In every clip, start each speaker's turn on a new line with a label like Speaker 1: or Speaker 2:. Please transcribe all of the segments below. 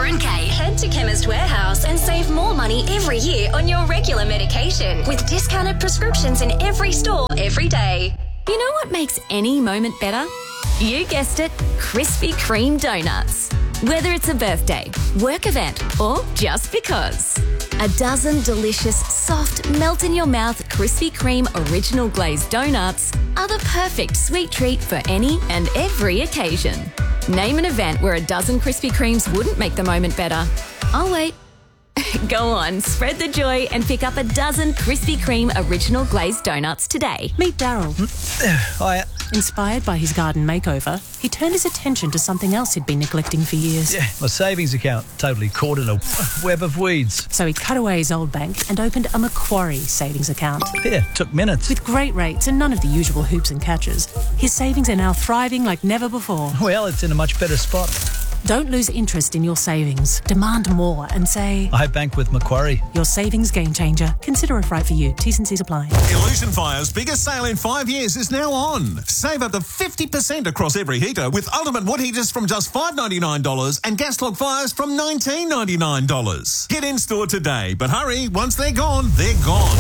Speaker 1: and Kate. Head to Chemist Warehouse and save more money every year on your regular medication with discounted prescriptions in every store every day.
Speaker 2: You know what makes any moment better? You guessed it, Krispy Kreme donuts. Whether it's a birthday, work event, or just because. A dozen delicious, soft, melt-in-your-mouth Krispy Kreme original glazed donuts are the perfect sweet treat for any and every occasion. Name an event where a dozen Krispy Kremes wouldn't make the moment better. I'll wait. Go on, spread the joy and pick up a dozen Krispy Kreme original glazed donuts today.
Speaker 3: Meet Daryl.
Speaker 4: Hiya.
Speaker 3: Inspired by his garden makeover, he turned his attention to something else he'd been neglecting for years.
Speaker 4: Yeah, my savings account, totally caught in a web of weeds.
Speaker 3: So he cut away his old bank and opened a Macquarie savings account.
Speaker 4: Yeah, took minutes.
Speaker 3: With great rates and none of the usual hoops and catches, his savings are now thriving like never before.
Speaker 4: Well, it's in a much better spot.
Speaker 3: Don't lose interest in your savings. Demand more and say,
Speaker 4: I bank with Macquarie.
Speaker 3: Your savings game changer. Consider if right for you. T's and C's apply.
Speaker 5: Illusion Fire's biggest sale in 5 years is now on. Save up to 50% across every heater with ultimate wood heaters from just $5.99 and gas log fires from $19.99. Get in store today, but hurry, once they're gone, they're gone.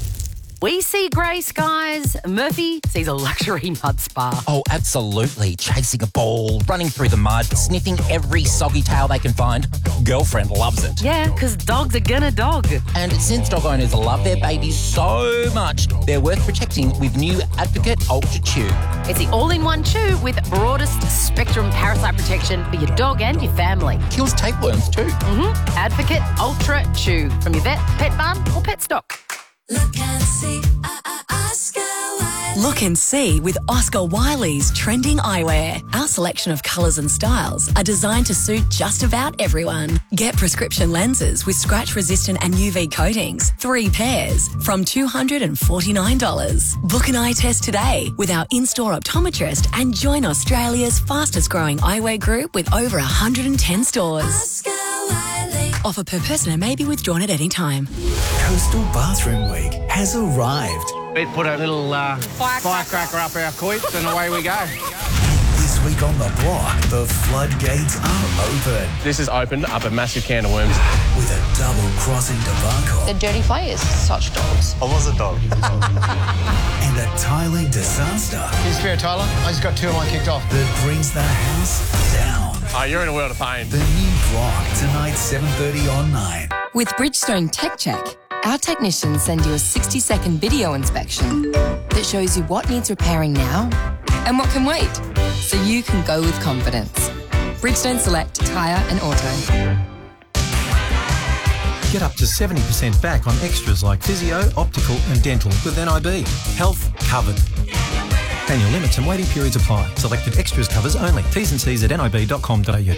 Speaker 6: We see grey skies. Murphy sees a luxury mud spa.
Speaker 7: Oh, absolutely. Chasing a ball, running through the mud, sniffing every soggy tail they can find. Girlfriend loves it.
Speaker 6: Yeah, because dogs are gonna dog.
Speaker 7: And since dog owners love their babies so much, they're worth protecting with new Advocate Ultra Chew.
Speaker 6: It's the all-in-one chew with broadest spectrum parasite protection for your dog and your family.
Speaker 7: Kills tapeworms too.
Speaker 6: Advocate Ultra Chew from your vet, pet barn or pet stock.
Speaker 8: Look and see, Oscar Wiley.
Speaker 9: Look and see with Oscar Wiley's trending eyewear. Our selection of colours and styles are designed to suit just about everyone. Get prescription lenses with scratch-resistant and UV coatings, 3 pairs, from $249. Book an eye test today with our in-store optometrist and join Australia's fastest-growing eyewear group with over 110 stores.
Speaker 8: Oscar Wiley.
Speaker 9: Offer per person and may be withdrawn at any time.
Speaker 10: Coastal Bathroom Week has arrived.
Speaker 11: We put a little firecracker up our coits and away we go.
Speaker 10: This week on The Block, the floodgates are open.
Speaker 11: This has opened up a massive can of worms.
Speaker 10: With a double-crossing debacle.
Speaker 12: The dirty players, such dogs.
Speaker 13: I was a dog.
Speaker 10: And a tiling disaster.
Speaker 13: Here's fair, Tyler. I just got 2 of mine kicked off.
Speaker 10: That brings the house down.
Speaker 11: Oh, you're in a world of pain.
Speaker 10: The new Block, tonight, 7:30 on 9.
Speaker 14: With Bridgestone Tech Check, our technicians send you a 60-second video inspection that shows you what needs repairing now and what can wait, so you can go with confidence. Bridgestone Select Tyre and Auto.
Speaker 15: Get up to 70% back on extras like physio, optical and dental with NIB. Health covered. Annual limits and waiting periods apply. Selected extras covers only. T's and C's at nib.com.au.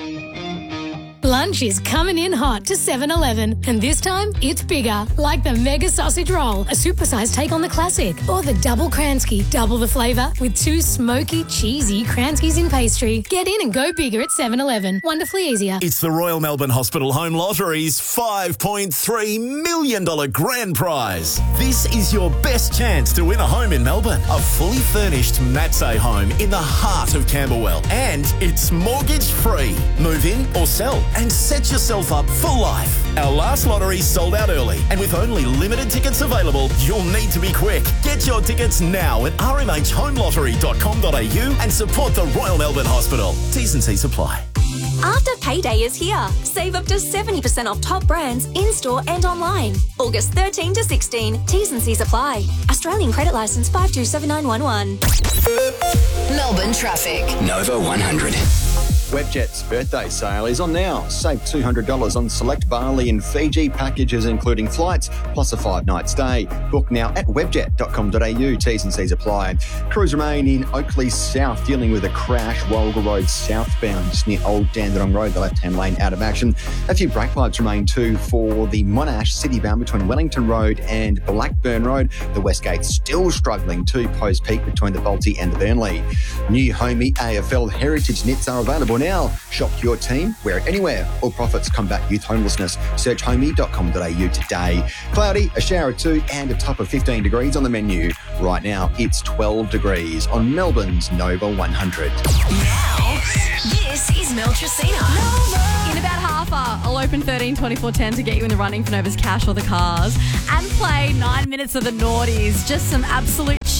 Speaker 16: Lunch is coming in hot to 7-Eleven, and this time it's bigger, like the Mega Sausage Roll, a supersized take on the classic, or the Double Kransky, double the flavour with 2 smoky, cheesy Kranskys in pastry. Get in and go bigger at 7-Eleven. Wonderfully easier.
Speaker 17: It's the Royal Melbourne Hospital Home Lottery's $5.3 million grand prize. This is your best chance to win a home in Melbourne. A fully furnished Matsay home in the heart of Camberwell. And it's mortgage free. Move in or sell and set yourself up for life. Our last lottery sold out early, and with only limited tickets available, you'll need to be quick. Get your tickets now at rmhhomelottery.com.au and support the Royal Melbourne Hospital. T's and C's apply.
Speaker 1: After payday is here. Save up to 70% off top brands in-store and online. August 13 to 16. T's and C's apply. Australian credit licence 527911. Melbourne traffic.
Speaker 18: Nova 100. Webjet's birthday sale is on now. Save $200 on select Bali and Fiji packages, including flights, plus a 5-night stay. Book now at webjet.com.au. T's and C's apply. Crews remain in Oakley South, dealing with a crash. Walgal Road southbound, just near Old Dandenong Road, the left-hand lane out of action. A few brake lights remain too for the Monash City-bound between Wellington Road and Blackburn Road. The Westgate still struggling to post-peak between the Balti and the Burnley. New Homey AFL Heritage Knits are available now. Shop your team, wear it anywhere. All profits combat youth homelessness. Search homey.com.au today. Cloudy, a shower or 2 and a top of 15 degrees on the menu. Right now, it's 12 degrees on Melbourne's Nova 100.
Speaker 1: Now, this is Mel Tracina. In about half
Speaker 19: open 13 24 10 to get you in the running for Nova's cash or the cars. And play 9 minutes of the naughties. Just some absolute